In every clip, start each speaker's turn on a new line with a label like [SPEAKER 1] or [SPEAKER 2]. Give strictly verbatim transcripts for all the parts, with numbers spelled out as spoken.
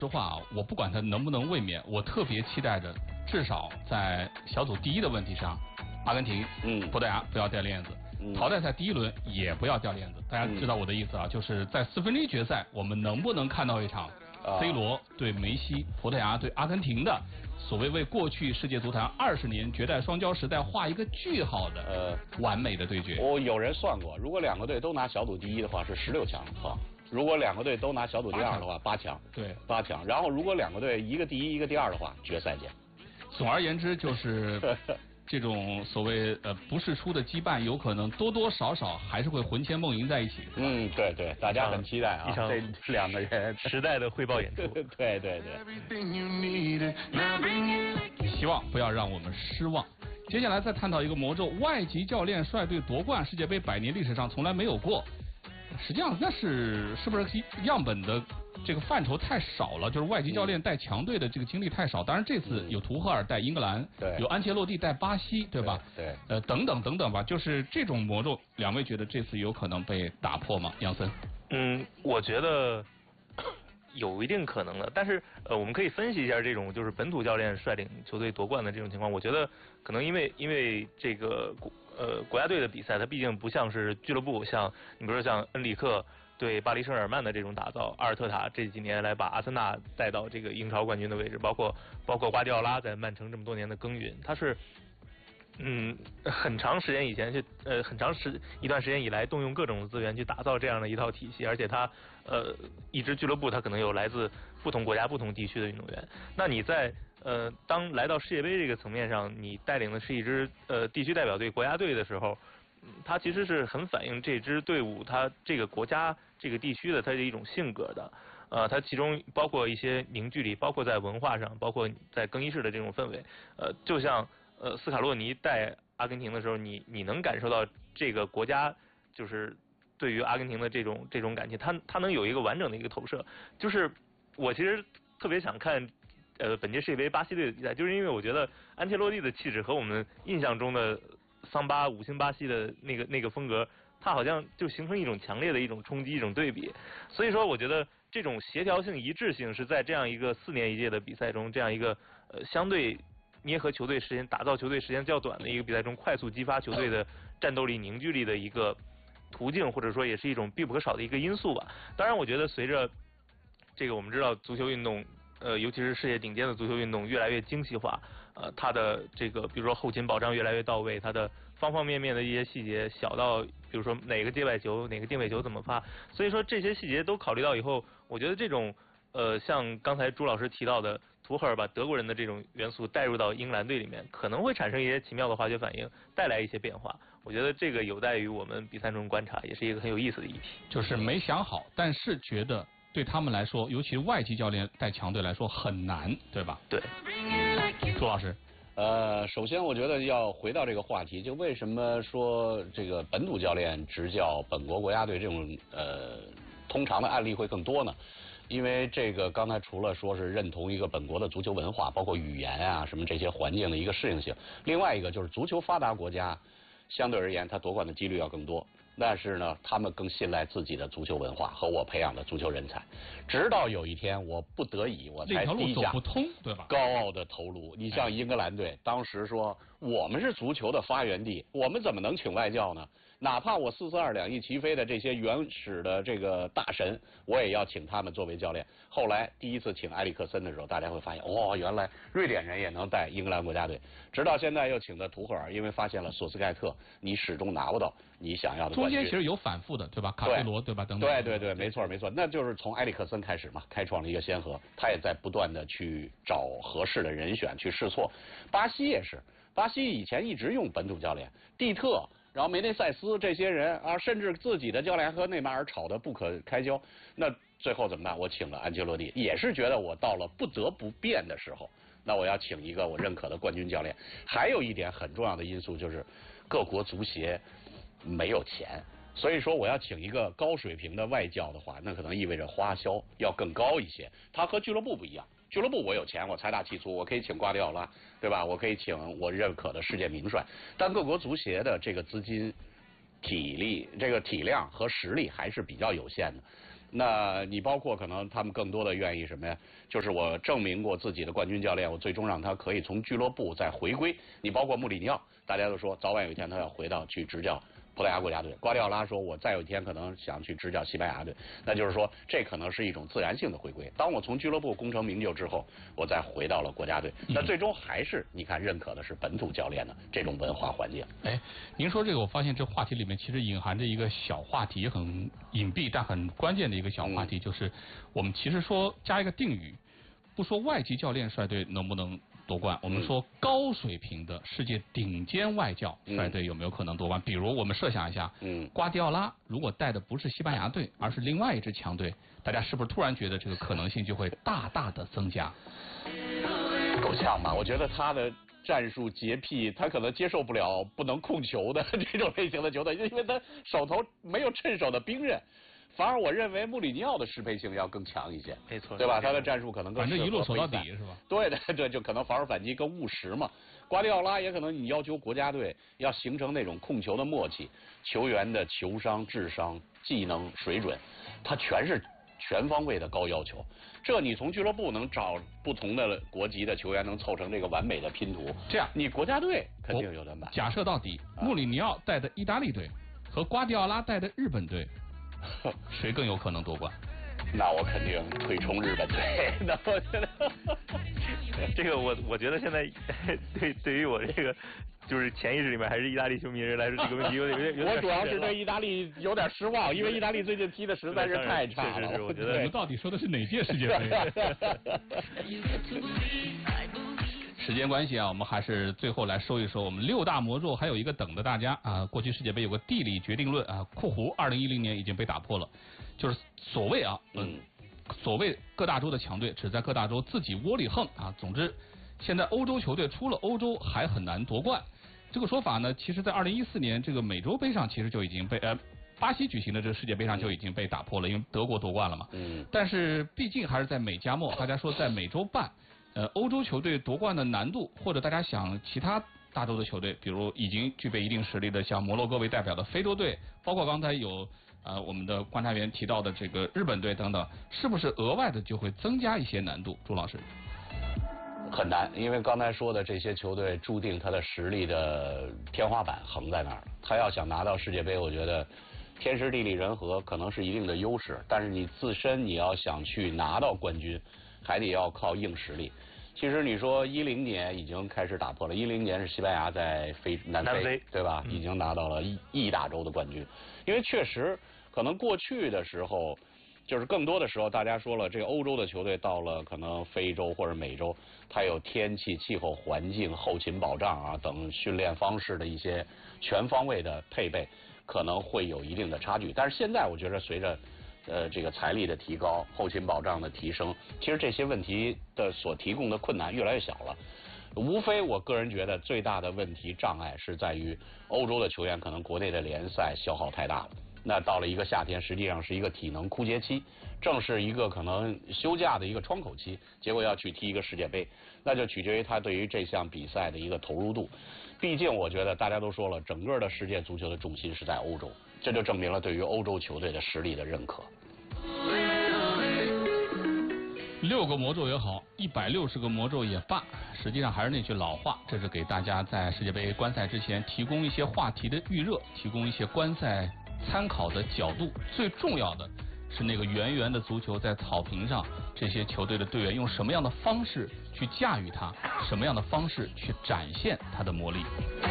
[SPEAKER 1] 实话啊，我不管他能不能卫冕，我特别期待着，至少在小组第一的问题上，阿根廷、嗯，葡萄牙不要掉链子。淘汰赛第一轮也不要掉链子，大家知道我的意思啊，就是在四分之一决赛，我们能不能看到一场 C 罗对梅西、葡萄牙对阿根廷的所谓为过去世界足坛二十年绝代双骄时代画一个句号的呃完美的对决？
[SPEAKER 2] 我有人算过，如果两个队都拿小组第一的话是十六强啊，如果两个队都拿小组第二的话八强，
[SPEAKER 1] 对，
[SPEAKER 2] 八强。然后如果两个队一个第一一个第二的话，决赛见。
[SPEAKER 1] 总而言之就是。这种所谓呃不世出的羁绊，有可能多多少少还是会魂牵梦萦在一起。
[SPEAKER 2] 嗯，对对，大家很期待啊，这两个人
[SPEAKER 3] 时代的汇报演出。
[SPEAKER 2] 对对对，
[SPEAKER 1] 希望不要让我们失望。接下来再探讨一个魔咒：外籍教练率队夺冠，世界杯百年历史上从来没有过。实际上那是是不是样本的这个范畴太少了？就是外籍教练带强队的这个经历太少。当然这次有图赫尔带英格兰，
[SPEAKER 2] 对，
[SPEAKER 1] 有安切洛蒂带巴西，对吧？
[SPEAKER 2] 对，
[SPEAKER 1] 呃，等等等等吧。就是这种魔咒，两位觉得这次有可能被打破吗？杨森？
[SPEAKER 3] 嗯，我觉得有一定可能的，但是呃，我们可以分析一下这种就是本土教练率领球队夺冠的这种情况。我觉得可能因为因为这个呃国家队的比赛，它毕竟不像是俱乐部，像你比如说像恩里克对巴黎圣日耳曼的这种打造，阿尔特塔这几年来把阿森纳带到这个英超冠军的位置，包括包括瓜迪奥拉在曼城这么多年的耕耘，他是。嗯，很长时间以前去，呃，很长时一段时间以来，动用各种资源去打造这样的一套体系，而且他，呃，一支俱乐部，他可能有来自不同国家、不同地区的运动员。那你在呃，当来到世界杯这个层面上，你带领的是一支呃地区代表队、国家队的时候，它其实是很反映这支队伍它这个国家、这个地区的它的一种性格的。呃，它其中包括一些凝聚力，包括在文化上，包括在更衣室的这种氛围，呃，就像。呃，斯卡洛尼带阿根廷的时候，你你能感受到这个国家就是对于阿根廷的这种这种感情，他他能有一个完整的一个投射。就是我其实特别想看呃本届世界杯巴西队的比赛，就是因为我觉得安切洛蒂的气质和我们印象中的桑巴五星巴西的那个那个风格，它好像就形成一种强烈的一种冲击，一种对比。所以说，我觉得这种协调性、一致性是在这样一个四年一届的比赛中，这样一个呃相对。捏合球队时间、打造球队时间较短的一个比赛中，快速激发球队的战斗力、凝聚力的一个途径，或者说也是一种必不可少的一个因素吧。当然，我觉得随着这个我们知道足球运动，呃，尤其是世界顶尖的足球运动越来越精细化，呃，它的这个比如说后勤保障越来越到位，它的方方面面的一些细节，小到比如说哪个接外球、哪个定位球怎么发，所以说这些细节都考虑到以后，我觉得这种。呃，像刚才朱老师提到的，图赫尔把德国人的这种元素带入到英格兰队里面，可能会产生一些奇妙的化学反应，带来一些变化。我觉得这个有待于我们比赛中观察，也是一个很有意思的议题。
[SPEAKER 1] 就是没想好，但是觉得对他们来说，尤其外籍教练带强队来说很难，对吧？
[SPEAKER 3] 对。
[SPEAKER 1] 朱老师。
[SPEAKER 2] 呃，首先我觉得要回到这个话题，就为什么说这个本土教练执教本国国家队这种呃通常的案例会更多呢？因为这个刚才除了说是认同一个本国的足球文化，包括语言啊什么这些环境的一个适应性，另外一个就是足球发达国家相对而言它夺冠的几率要更多，但是呢他们更信赖自己的足球文化和我培养的足球人才，直到有一天我不得已我才低下高傲的头颅。你像英格兰队当时说我们是足球的发源地，我们怎么能请外教呢？哪怕我四四二两翼齐飞的这些原始的这个大神，我也要请他们作为教练。后来第一次请埃里克森的时候，大家会发现，哦，原来瑞典人也能带英格兰国家队。直到现在又请的图赫尔，因为发现了索斯盖特，你始终拿不到你想要的冠军。
[SPEAKER 1] 中间其实有反复的，对吧？卡佩罗，对吧？等等。
[SPEAKER 2] 对对对，没错没错，那就是从埃里克森开始嘛，开创了一个先河。他也在不断的去找合适的人选去试错。巴西也是，巴西以前一直用本土教练，蒂特。然后梅内塞斯这些人啊，甚至自己的教练和内马尔吵得不可开交。那最后怎么办？我请了安切洛蒂，也是觉得我到了不得不变的时候，那我要请一个我认可的冠军教练。还有一点很重要的因素就是各国足协没有钱，所以说我要请一个高水平的外教的话，那可能意味着花销要更高一些。他和俱乐部不一样。俱乐部我有钱，我财大气粗，我可以请瓜迪奥拉，对吧？我可以请我认可的世界名帅。但各国足协的这个资金体力、这个体量和实力还是比较有限的。 那你包括可能他们更多的愿意什么呀？就是我证明过自己的冠军教练，我最终让他可以从俱乐部再回归。你包括穆里尼奥，大家都说早晚有一天他要回到去执教葡萄牙国家队。瓜迪奥拉说，我再有一天可能想去执教西班牙队，那就是说这可能是一种自然性的回归。当我从俱乐部功成名就之后，我再回到了国家队，那最终还是你看认可的是本土教练的这种文化环境。
[SPEAKER 1] 哎，您说这个，我发现这话题里面其实隐含着一个小话题，很隐蔽但很关键的一个小话题，嗯、就是我们其实说加一个定语，不说外籍教练率队能不能夺冠，我们说高水平的世界顶尖外教率队有没有可能夺冠？嗯、比如我们设想一下，嗯，瓜迪奥拉如果带的不是西班牙队，而是另外一支强队，大家是不是突然觉得这个可能性就会大大的增加？
[SPEAKER 2] 够呛吧？我觉得他的战术洁癖，他可能接受不了不能控球的这种类型的球队，因为他手头没有趁手的兵刃。反而我认为穆里尼奥的适配性要更强一些，
[SPEAKER 3] 没错，
[SPEAKER 2] 对吧？他的战术可能更
[SPEAKER 1] 反正一路守到底是吧？
[SPEAKER 2] 对对对，就可能防守反击更务实嘛。瓜迪奥拉也可能你要求国家队要形成那种控球的默契，球员的球商、智商、技能水准，他全是全方位的高要求。这你从俱乐部能找不同的国籍的球员能凑成这个完美的拼图，
[SPEAKER 1] 这样
[SPEAKER 2] 你国家队肯定有点难。
[SPEAKER 1] 假设到底，穆里尼奥带的意大利队和瓜迪奥拉带的日本队。谁更有可能夺冠？
[SPEAKER 2] 那我肯定推崇日本队。那我觉得，
[SPEAKER 3] 这个我我觉得现在对对于我这个就是潜意识里面还是意大利球迷人来说，这个问题有点有点。
[SPEAKER 2] 我主要是对意大利有点失望，因为意大利最近踢的实在是太差了。
[SPEAKER 3] 是是是，我觉得
[SPEAKER 1] 我们到底说的是哪届世界杯？时间关系啊，我们还是最后来说一说我们六大魔咒，还有一个等着大家啊。过去世界杯有个地理决定论啊，括弧二零一零年已经被打破了，就是所谓啊，嗯，所谓各大洲的强队只在各大洲自己窝里横啊。总之，现在欧洲球队出了欧洲还很难夺冠。这个说法呢，其实在二零一四年这个美洲杯上其实就已经被呃巴西举行的这个世界杯上就已经被打破了，因为德国夺冠了嘛。嗯。但是毕竟还是在美加墨，大家说在美洲办。呃，欧洲球队夺冠的难度，或者大家想其他大洲的球队，比如已经具备一定实力的，像摩洛哥为代表的非洲队，包括刚才有呃我们的观察员提到的这个日本队等等，是不是额外的就会增加一些难度？朱老师，
[SPEAKER 2] 很难，因为刚才说的这些球队注定他的实力的天花板横在那儿，他要想拿到世界杯，我觉得天时地利人和可能是一定的优势，但是你自身你要想去拿到冠军。还得要靠硬实力。其实你说一零年已经开始打破了，一零年是西班牙在非南非，
[SPEAKER 3] 南非
[SPEAKER 2] 对吧？
[SPEAKER 3] 嗯、
[SPEAKER 2] 已经拿到了意大洲的冠军。因为确实可能过去的时候，就是更多的时候大家说了，这个欧洲的球队到了可能非洲或者美洲，它有天气、气候环境、后勤保障啊等训练方式的一些全方位的配备，可能会有一定的差距。但是现在我觉得随着呃，这个财力的提高，后勤保障的提升，其实这些问题的所提供的困难越来越小了。无非我个人觉得最大的问题障碍是在于欧洲的球员可能国内的联赛消耗太大了。那到了一个夏天，实际上是一个体能枯竭期，正是一个可能休假的一个窗口期，结果要去踢一个世界杯，那就取决于他对于这项比赛的一个投入度。毕竟我觉得大家都说了，整个的世界足球的重心是在欧洲。这就证明了对于欧洲球队的实力的认可。
[SPEAKER 1] 六个魔咒也好，一百六十个魔咒也罢，实际上还是那句老话，这是给大家在世界杯观赛之前提供一些话题的预热，提供一些观赛参考的角度。最重要的是那个圆圆的足球在草坪上，这些球队的队员用什么样的方式去驾驭它，什么样的方式去展现它的魔力。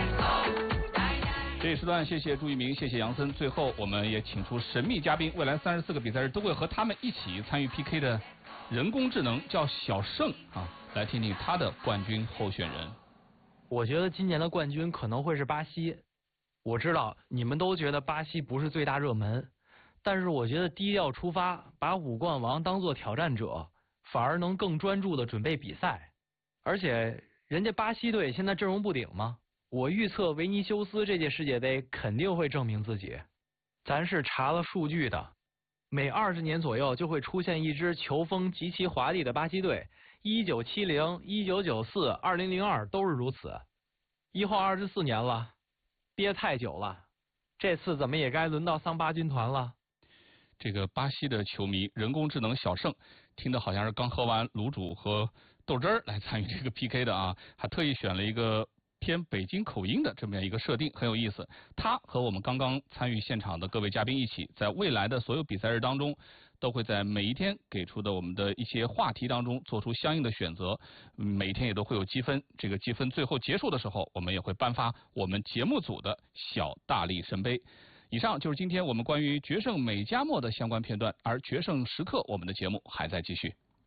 [SPEAKER 1] 这一时段，谢谢朱一鸣，谢谢杨森。最后，我们也请出神秘嘉宾，未来三十四个比赛日都会和他们一起参与 P K 的人工智能，叫小盛啊，来听听他的冠军候选人。
[SPEAKER 4] 我觉得今年的冠军可能会是巴西。我知道你们都觉得巴西不是最大热门，但是我觉得低调出发，把五冠王当作挑战者，反而能更专注的准备比赛。而且，人家巴西队现在阵容不顶吗？我预测维尼修斯这届世界杯肯定会证明自己。咱是查了数据的，每二十年左右就会出现一支球风极其华丽的巴西队。一九七零、一九九四、二零零二都是如此。一晃二十四年了，憋太久了，这次怎么也该轮到桑巴军团了。
[SPEAKER 1] 这个巴西的球迷人工智能小胜，听的好像是刚喝完卤煮和豆汁儿来参与这个 P K 的啊，还特意选了一个偏北京口音的这么样一个设定，很有意思。他和我们刚刚参与现场的各位嘉宾一起，在未来的所有比赛日当中，都会在每一天给出的我们的一些话题当中做出相应的选择，每一天也都会有积分。这个积分最后结束的时候，我们也会颁发我们节目组的小大力神杯。以上就是今天我们关于决胜美加墨的相关片段，而决胜时刻我们的节目还在继续。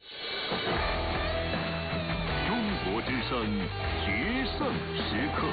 [SPEAKER 5] 中国之声决胜时刻。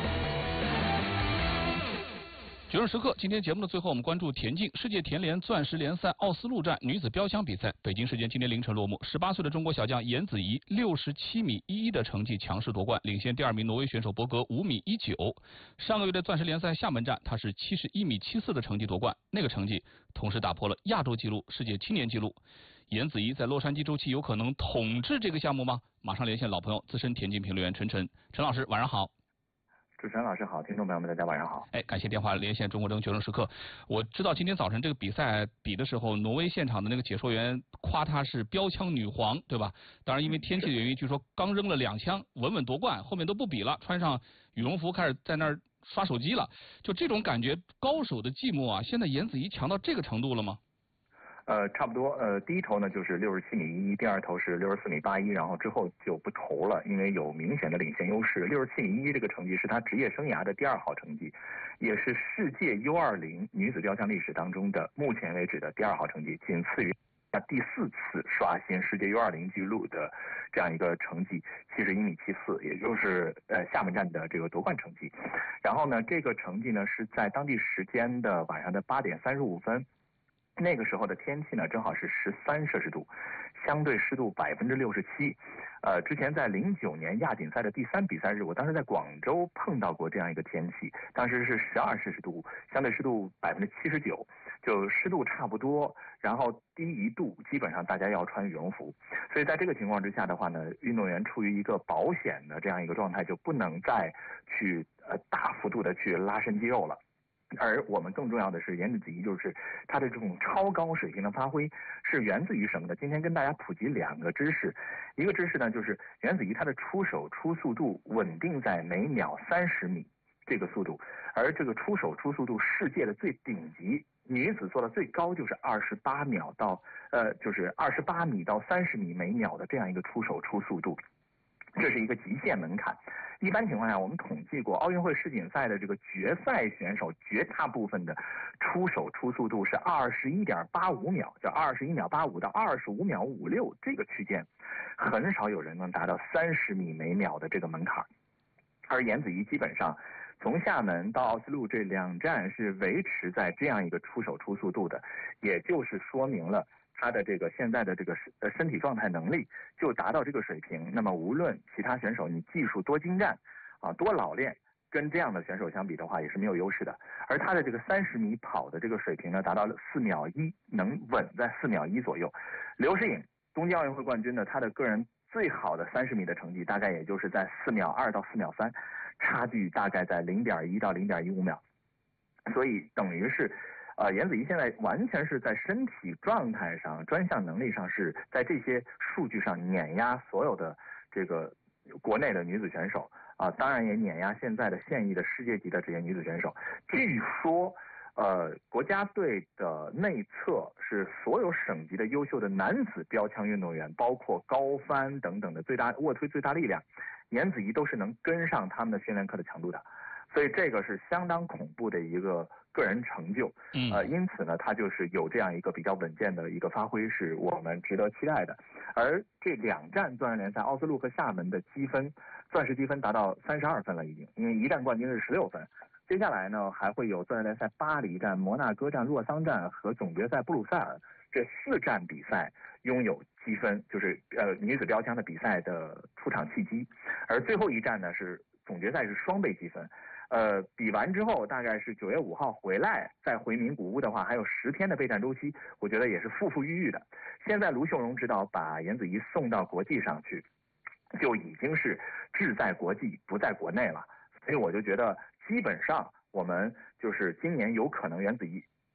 [SPEAKER 1] 决胜时刻，今天节目的最后，我们关注田径世界田联钻石联赛奥斯陆站女子标枪比赛，北京时间今天凌晨落幕。十八岁的中国小将颜子怡六十七米一一的成绩强势夺冠，领先第二名挪威选手博格五米一九。上个月的钻石联赛厦门站，她是七十一米七四的成绩夺冠，那个成绩同时打破了亚洲纪录、世界青年纪录。颜子怡在洛杉矶周期有可能统治这个项目吗？马上连线老朋友资深田径评论员陈晨，陈老师晚上好。
[SPEAKER 6] 主持人老师好，听众朋友们大家晚上好。
[SPEAKER 1] 哎，感谢电话连线中国争决胜时刻。我知道今天早晨这个比赛比的时候，挪威现场的那个解说员夸她是标枪女皇，对吧？当然因为天气的原因，据说刚扔了两枪，稳稳夺冠，后面都不比了，穿上羽绒服开始在那儿刷手机了。就这种感觉，高手的寂寞啊！现在颜子怡强到这个程度了吗？
[SPEAKER 6] 呃，差不多。呃，第一头呢就是六十七米一一，第二头是六十四米八一，然后之后就不投了，因为有明显的领先优势。六十七米一一这个成绩是他职业生涯的第二好成绩，也是世界 U 二零女子标枪历史当中的目前为止的第二好成绩，仅次于他第四次刷新世界 U 二零纪录的这样一个成绩，七十一米七四，也就是呃厦门站的这个夺冠成绩。然后呢，这个成绩呢是在当地时间的晚上的八点三十五分。那个时候的天气呢，正好是十三摄氏度，相对湿度百分之六十七。呃，之前在零九年亚锦赛的第三比赛日，我当时在广州碰到过这样一个天气，当时是十二摄氏度，相对湿度百分之七十九，就湿度差不多，然后低一度，基本上大家要穿羽绒服。所以在这个情况之下的话呢，运动员处于一个保险的这样一个状态，就不能再去呃大幅度的去拉伸肌肉了。而我们更重要的是，颜子怡就是她的这种超高水平的发挥是源自于什么呢？今天跟大家普及两个知识，一个知识呢就是颜子怡她的出手出速度稳定在每秒三十米这个速度，而这个出手出速度世界的最顶级女子做的最高就是二十八秒到呃就是二十八米到三十米每秒的这样一个出手出速度。这是一个极限门槛。一般情况下，我们统计过奥运会世锦赛的这个决赛选手，绝大部分的出手出速度是二十一点八五秒，叫二十一秒八五到二十五秒五六这个区间，很少有人能达到三十米每秒的这个门槛。而颜子怡基本上从厦门到奥斯陆这两站是维持在这样一个出手出速度的，也就是说明了他的这个现在的这个呃身体状态能力就达到这个水平。那么无论其他选手你技术多精湛啊多老练，跟这样的选手相比的话也是没有优势的。而他的这个三十米跑的这个水平呢，达到了四秒一，能稳在四秒一左右。刘诗颖东京奥运会冠军呢，他的个人最好的三十米的成绩大概也就是在四秒二到四秒三，差距大概在零点一到零点一五秒。所以等于是呃，颜子怡现在完全是在身体状态上、专项能力上是在这些数据上碾压所有的这个国内的女子选手啊，当然也碾压现在的现役的世界级的职业女子选手。据说，呃，国家队的内侧是所有省级的优秀的男子标枪运动员，包括高翻等等的最大卧推最大力量，颜子怡都是能跟上他们的训练课的强度的。所以这个是相当恐怖的一个个人成就，呃，因此呢，他就是有这样一个比较稳健的一个发挥，是我们值得期待的。而这两站钻石联赛，奥斯陆和厦门的积分，钻石积分达到三十二分了已经，因为一站冠军是十六分。接下来呢，还会有钻石联赛巴黎站、摩纳哥站、洛桑站和总决赛布鲁塞尔这四站比赛拥有积分，就是呃女子标枪的比赛的出场契机。而最后一站呢是总决赛是双倍积分。呃，比完之后大概是九月五号回来，再回名古屋的话，还有十天的备战周期，我觉得也是富富裕裕的。现在卢秀荣指导把颜子怡送到国际上去，就已经是志在国际不在国内了。所以我就觉得，基本上我们就是今年有可能颜子怡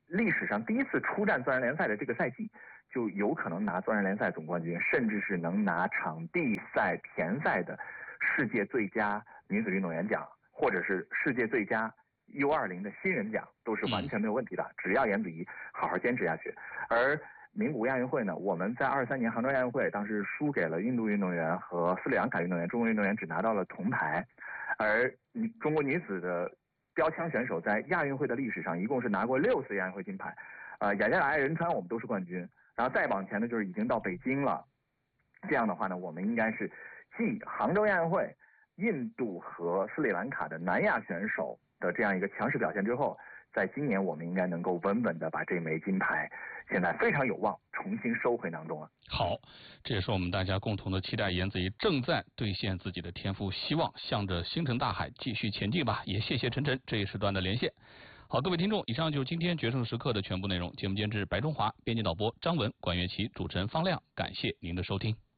[SPEAKER 6] 历史上第一次出战钻石联赛的这个赛季，就有可能拿钻石联赛总冠军，甚至是能拿场地赛田赛的世界最佳女子运动员奖，或者是世界最佳 U 二零的新人奖，都是完全没有问题的，嗯、只要颜子怡好好坚持下去。而名古屋亚运会呢，我们在二三年杭州亚运会当时输给了印度运动员和斯里兰卡运动员，中国运动员只拿到了铜牌，而中国女子的标枪选手在亚运会的历史上一共是拿过六次亚运会金牌，呃，雅加达、爱仁川我们都是冠军，然后再往前呢就是已经到北京了。这样的话呢，我们应该是继杭州亚运会、印度和斯里兰卡的南亚选手的这样一个强势表现之后，在今年我们应该能够稳稳的把这枚金牌，现在非常有望重新收回囊中了。
[SPEAKER 1] 好，这也是我们大家共同的期待，颜子怡正在兑现自己的天赋，希望向着星辰大海继续前进吧。也谢谢晨晨这一时段的连线。好，各位听众，以上就是今天决胜时刻的全部内容。节目监制白中华，编辑导播张文、管乐琪，主持人方亮，感谢您的收听。